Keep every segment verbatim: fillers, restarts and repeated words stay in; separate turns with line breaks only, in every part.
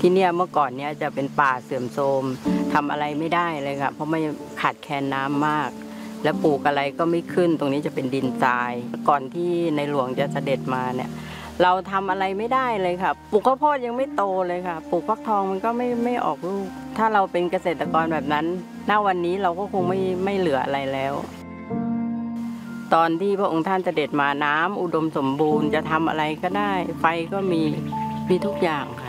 ที่เนี่ยเมื่อก่อนเนี่ยจะเป็นป่าเสื่อมโทรมทำอะไรไม่ได้เลยค่ะเพราะไม่ขาดแคลนน้ำมากแล้วปลูกอะไรก็ไม่ขึ้นตรงนี้จะเป็นดินทรายก่อนที่ในหลวงจะเสด็จมาเนี่ยเราทำอะไรไม่ได้เลยค่ะปลูกข้าวโพดยังไม่โตเลยค่ะปลูกฟักทองมันก็ไม่ไม่ออกลูกถ้าเราเป็นเกษตรกรแบบนั้นณวันนี้เราก็คงไม่ไม่เหลืออะไรแล้วตอนที่พระองค์ท่านเสด็จมาน้ำอุดมสมบูรณ์จะทำอะไรก็ได้ไฟก็มีมีทุกอย่างค่ะ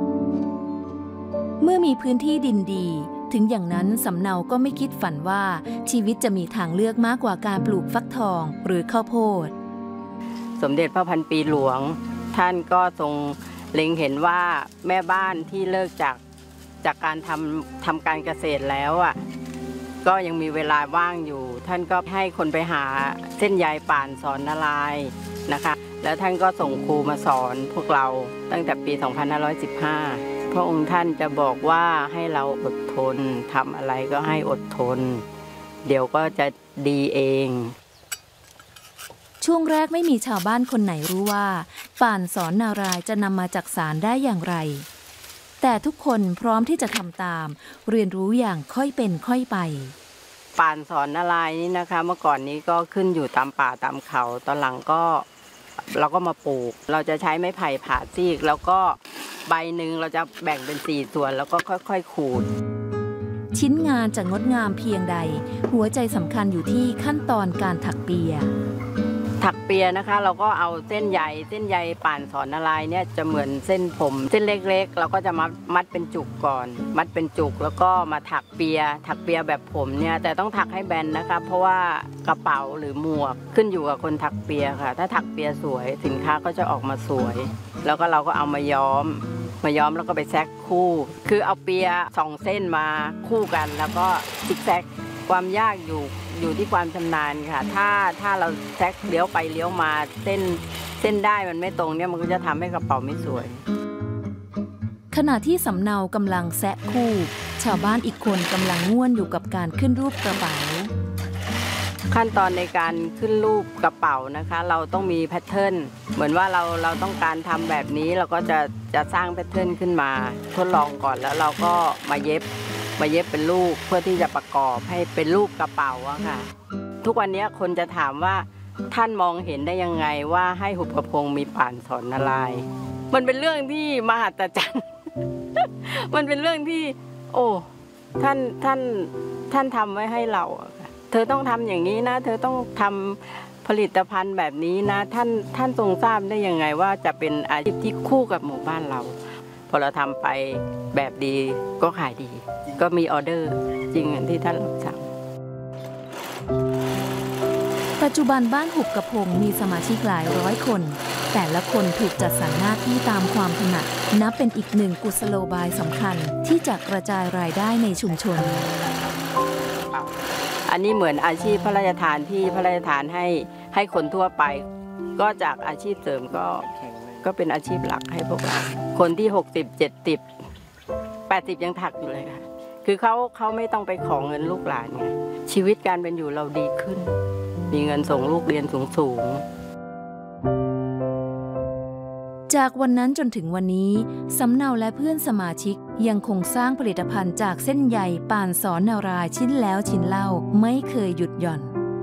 เมื่อมีพื้นที่ดินดีถึงอย่างนั้นสำเนาก็ไม่คิดฝันว่าชีวิตจะมีทางเลือกมากกว่าการปลูกฟักทองหรือข้าวโพด
สมเด็จพระพันปีหลวงท่านก็ทรงเล็งเห็นว่าแม่บ้านที่เลิกจากจากการทำทำการเกษตรแล้วอ่ะก็ยังมีเวลาว่างอยู่ท่านก็ให้คนไปหาเส้นใยป่านสอนนารายณ์นะคะแล้วท่านก็ส่งครูมาสอนพวกเราตั้งแต่ปีสองพันห้าร้อยสิบห้าพระองค์ท่านจะบอกว่าให้เราอดทนทำอะไรก็ให้อดทนเดี๋ยวก็จะดีเอง
ช่วงแรกไม่มีชาวบ้านคนไหนรู้ว่าป่านสอนนารายณ์จะนำมาจักสารได้อย่างไรแต่ทุกคนพร้อมที่จะทำตามเรียนรู้อย่างค่อยเป็นค่อยไป
ป่านสอนนารายณ์นี่นะคะเมื่อก่อนนี้ก็ขึ้นอยู่ตามป่าตามเขาตอนหลังก็เราก็มาปลูกเราจะใช้ไม้ไผ่ผ่าซีกแล้วก็ใบหนึ่งเราจะแบ่งเป็นสี่ส่วนแล้วก็ค่อยๆขูด
ชิ้นงานจะงดงามเพียงใดหัวใจสำคัญอยู่ที่ขั้นตอนการถักเปีย
ถักเปียนะคะเราก็เอาเส้นใยเส้นใยป่านสอนนารายณ์เนี่ยจะเหมือนเส้นผมเส้นเล็กๆเราก็จะมัดมัดเป็นจุกก่อนมัดเป็นจุกแล้วก็มาถักเปียถักเปียแบบผมเนี่ยแต่ต้องถักให้แบนนะคะเพราะว่ากระเป๋าหรือหมวกขึ้นอยู่กับคนถักเปียค่ะถ้าถักเปียสวยสินค้าก็จะออกมาสวยแล้วก็เราก็เอามาย้อมมาย้อมแล้วก็ไปแซกคู่คือเอาเปียสองเส้นมาคู่กันแล้วก็ซิกแซกความยากอยู่อยู่ที่ความชำนาญค่ะถ้าถ้าเราแซกเลี้ยวไปเลี้ยวมาเส้นเส้นได้มันไม่ตรงเนี่ยมันก็จะทำให้กระเป๋าไม่สวย
ขณะที่สำเนากำลังแซะคู่ชาวบ้านอีกคนกำลังง่วนอยู่กับการขึ้นรูปกระเป๋า
ขั้นตอนในการขึ้นรูปกระเป๋านะคะเราต้องมีแพทเทิร์นเหมือนว่าเราเราต้องการทำแบบนี้เราก็จะจะสร้างแพทเทิร์นขึ้นมาทดลองก่อนแล้วเราก็มาเย็บมาเย็บเป็นรูปเพื่อที่จะประกอบให้เป็นรูปกระเป๋าอะค่ะทุกวันนี้คนจะถามว่าท่านมองเห็นได้ยังไงว่าให้หุบกระพงมีป่านสอนนารายณ์มันเป็นเรื่องที่มหัศจรรย์ มันเป็นเรื่องที่โอ้ท่านท่านท่านทำไว้ให้เราเธอต้องทำอย่างนี้นะเธอต้องทำผลิตภัณฑ์แบบนี้นะท่านท่านทรงทราบได้ยังไงว่าจะเป็นอาชีพที่คู่กับหมู่บ้านเราพอเราทำไปแบบดีก็ขายดีก็มีออเดอร์จริงที่ท่านรับสั่ง
ปัจจุบันบ้านหุบกระพงมีสมาชิกหลายร้อยคนแต่ละคนถูกจัดสรรหน้าที่ตามความถนัดนับเป็นอีกหนึ่งกุศโลบายสำคัญที่จะกระจายรายได้ในชุมชน
อันนี้เหมือนอาชีพพระราชทานที่พระราชทานให้ให้คนทั่วไปก็จากอาชีพเสริมก็ก็เป็นอาชีพหลักให้พวกเราคนที่หกสิบ เจ็ดสิบ แปดสิบยังถักอยู่เลยค่ะคือเขาเขาไม่ต้องไปขอเงินลูกหลานไงชีวิตการเป็นอยู่เราดีขึ้นมีเงินส่งลูกเรียนสูง
ๆจากวันนั้นจนถึงวันนี้สำเนาและเพื่อนสมาชิกยังคงสร้างผลิตภัณฑ์จากเส้นใยป่านสอนนารายณ์ชิ้นแล้วชิ้นเล่าไม่เคยหยุดหย่อน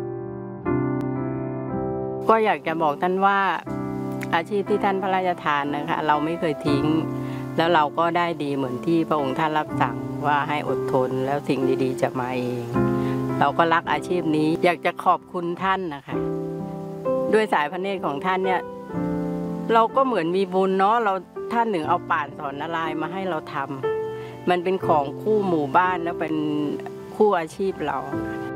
ก็อยากจะบอกท่านว่าอาชีพที่ท่านพระราชทานนะคะเราไม่เคยทิ้งแล้วเราก็ได้ดีเหมือนที่พระองค์ท่านรับสั่งว่าให้อดทนแล้วสิ่งดีๆจะมาเองเราก็รักอาชีพนี้อยากจะขอบคุณท่านนะคะด้วยสายพระเนตรของท่านเนี่ยเราก็เหมือนมีบุญเนาะเราท่านหนึ่งเอาป่านสอนนารายณ์มาให้เราทำมันเป็นของคู่หมู่บ้านแล้วเป็นคู่อาชีพเรา